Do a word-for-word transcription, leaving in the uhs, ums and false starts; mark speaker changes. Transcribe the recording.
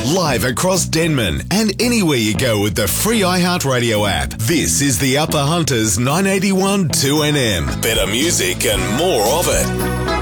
Speaker 1: live across Denman and anywhere you go with the free iHeartRadio app. This is the Upper Hunters nine eighty-one two N M. Better music and more of it.